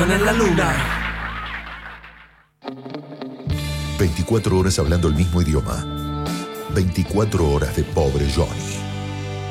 vivan en la luna. 24 horas hablando el mismo idioma. 24 horas de Pobre Johnny.